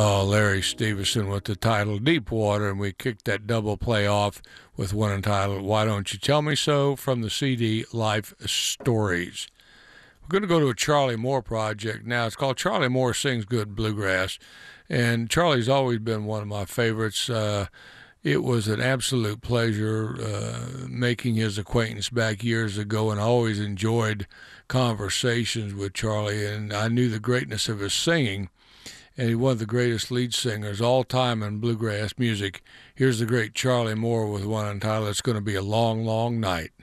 Larry Stevenson with the title Deep Water, and we kicked that double play off with one entitled Why Don't You Tell Me So from the CD Life Stories. We're going to go to a Charlie Moore project now. It's called Charlie Moore Sings Good Bluegrass, and Charlie's always been one of my favorites. It was an absolute pleasure making his acquaintance back years ago, and I always enjoyed conversations with Charlie, and I knew the greatness of his singing. And he's one of the greatest lead singers all time in bluegrass music. Here's the great Charlie Moore with one entitled It's Gonna Be a Long, Long Night.